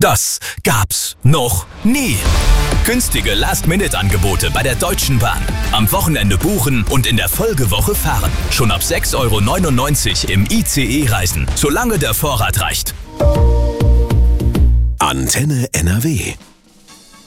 Das gab's noch nie. Günstige Last-Minute-Angebote bei der Deutschen Bahn. Am Wochenende buchen und in der Folgewoche fahren. Schon ab 6,99 € im ICE reisen, solange der Vorrat reicht. Antenne NRW.